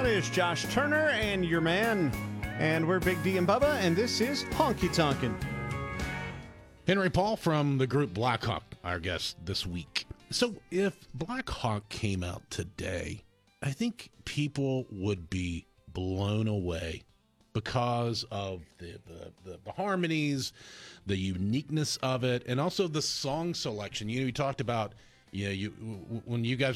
is Josh Turner and your man. And we're Big D and Bubba, and this is Honky Tonkin'. Henry Paul from the group Blackhawk, our guest this week. So if Blackhawk came out today, I think people would be blown away because of the harmonies, the uniqueness of it, and also the song selection. You know, we talked about, when you guys